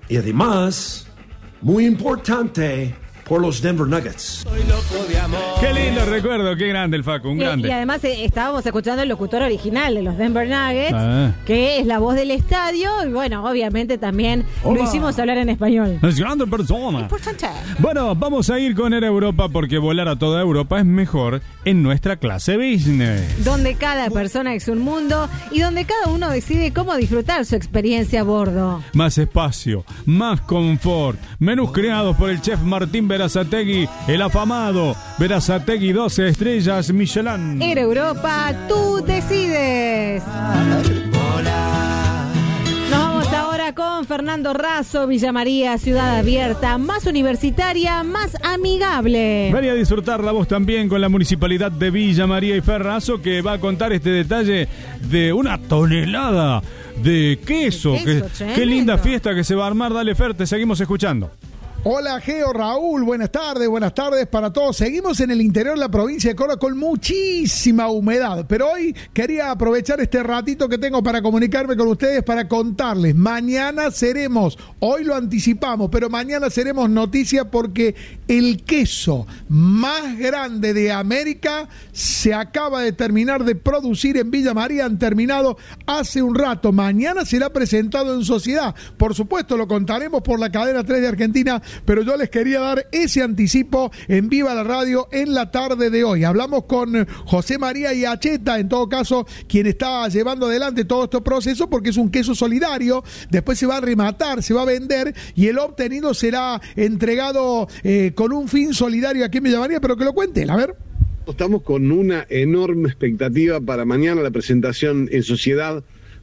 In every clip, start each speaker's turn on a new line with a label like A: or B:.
A: Y además, muy importante, por los Denver Nuggets.
B: Qué lindo recuerdo, qué grande el Facu, un grande.
C: Y además estábamos escuchando el locutor original de los Denver Nuggets, que es la voz del estadio, y bueno, obviamente también lo hicimos hablar en español.
B: Es grande persona.
C: Importante.
B: Bueno, vamos a ir con Air Europa porque volar a toda Europa es mejor en nuestra clase business.
C: Donde cada persona es un mundo y donde cada uno decide cómo disfrutar su experiencia a bordo.
B: Más espacio, más confort. Menús creados por el chef Martín Berazategui, el afamado Berazategui 12 estrellas Michelin.
C: Air Europa, tú decides. Nos vamos ahora con Fernando Razo, Villa María, ciudad abierta, más universitaria, más amigable.
B: Ven a disfrutar la voz también con la Municipalidad de Villa María y Ferrazo, que va a contar este detalle de 1 tonelada de queso. Qué linda fiesta que se va a armar. Dale, Fer, te seguimos escuchando.
D: Hola Geo, Raúl, buenas tardes para todos. Seguimos en el interior de la provincia de Córdoba con muchísima humedad, pero hoy quería aprovechar este ratito que tengo para comunicarme con ustedes, para contarles, mañana seremos, hoy lo anticipamos, pero mañana seremos noticia porque el queso más grande de América se acaba de terminar de producir en Villa María, han terminado hace un rato, mañana será presentado en sociedad, por supuesto lo contaremos por la cadena 3 de Argentina, pero yo les quería dar ese anticipo en Viva la Radio en la tarde de hoy. Hablamos con José María Iacheta, en todo caso, quien está llevando adelante todo este proceso, porque es un queso solidario, después se va a rematar, se va a vender, y el obtenido será entregado con un fin solidario aquí en Villa María, pero que lo cuente él, a ver.
E: Estamos con una enorme expectativa para mañana la presentación en sociedad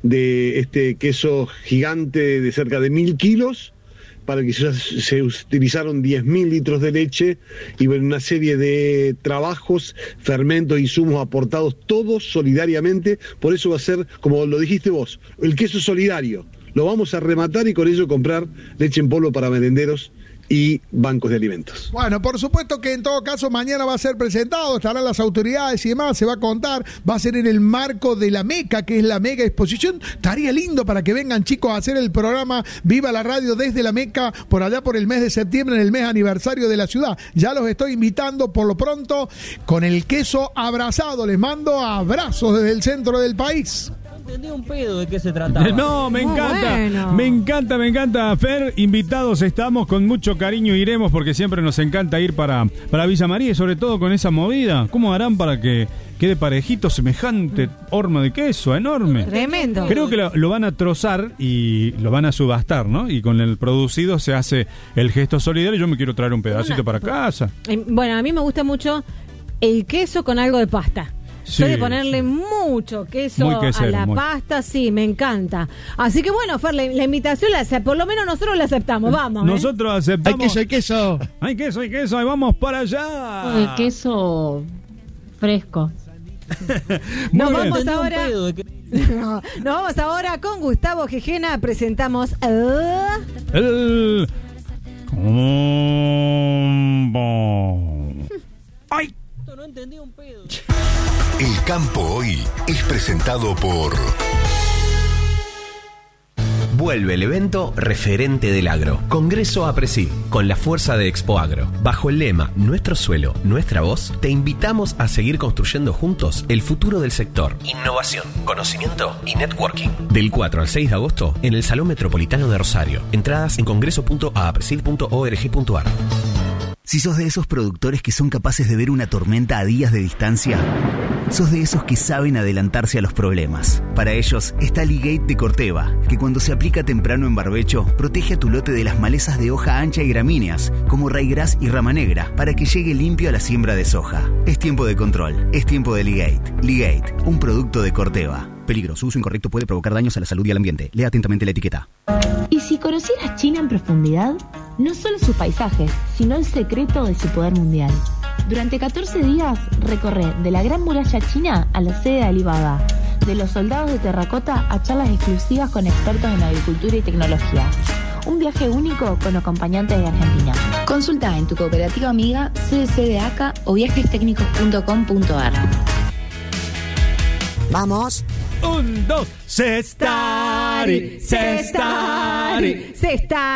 E: de este queso gigante de cerca de 1.000 kilos, para que se utilizaron 10.000 litros de leche y una serie de trabajos, fermentos, insumos aportados, todos solidariamente. Por eso va a ser, como lo dijiste vos, el queso solidario. Lo vamos a rematar y con ello comprar leche en polvo para merenderos y bancos de alimentos.
D: Bueno, por supuesto que en todo caso mañana va a ser presentado, estarán las autoridades y demás, se va a contar, va a ser en el marco de la MECA, que es la mega exposición. Estaría lindo para que vengan chicos a hacer el programa Viva la Radio desde la MECA por allá por el mes de septiembre, en el mes aniversario de la ciudad. Ya los estoy invitando por lo pronto con el queso abrazado. Les mando abrazos desde el centro del país.
F: Entendí un pedo de qué se trataba.
B: No, me encanta,
C: bueno.
B: me encanta, Fer, invitados estamos, con mucho cariño iremos porque siempre nos encanta ir para Villa María y sobre todo con esa movida. ¿Cómo harán para que quede parejito semejante horno de queso enorme?
C: Tremendo.
B: Creo que lo van a trozar y lo van a subastar, ¿no? Y con el producido se hace el gesto solidario. Yo me quiero traer un pedacito para casa.
C: Bueno, a mí me gusta mucho el queso con algo de pasta.
B: Sí,
C: Soy de ponerle mucho queso
B: quesero,
C: a la pasta, sí, me encanta. Así que bueno, Fer, la invitación por lo menos nosotros la aceptamos, vamos.
B: Nosotros aceptamos.
D: Hay queso.
B: Hay queso, ahí vamos para allá.
G: El queso fresco.
C: Nos vamos ahora con Gustavo Gijena, presentamos
B: el combo. ¡Ay!
F: No entendí un pedo.
H: El campo hoy es presentado por...
I: Vuelve el evento referente del agro. Congreso APRESID, con la fuerza de Expo Agro. Bajo el lema Nuestro suelo, nuestra voz, te invitamos a seguir construyendo juntos el futuro del sector. Innovación, conocimiento y networking. Del 4 al 6 de agosto en el Salón Metropolitano de Rosario. Entradas en congreso.apresid.org.ar.
J: Si sos de esos productores que son capaces de ver una tormenta a días de distancia, sos de esos que saben adelantarse a los problemas. Para ellos está Ligate de Corteva, que cuando se aplica temprano en barbecho, protege a tu lote de las malezas de hoja ancha y gramíneas, como raigras y rama negra, para que llegue limpio a la siembra de soja. Es tiempo de control, es tiempo de Ligate. Ligate, un producto de Corteva. Peligro, su uso incorrecto puede provocar daños a la salud y al ambiente. Lea atentamente la etiqueta.
G: ¿Y si conocieras China en profundidad? No solo sus paisajes, sino el secreto de su poder mundial. Durante 14 días recorre de la Gran Muralla China a la sede de Alibaba, de los soldados de terracota a charlas exclusivas con expertos en agricultura y tecnología. Un viaje único con acompañantes de Argentina.
K: Consulta en tu cooperativa amiga, CDC de ACA o viajestecnicos.com.ar.
C: Vamos.
B: 1, 2, se está.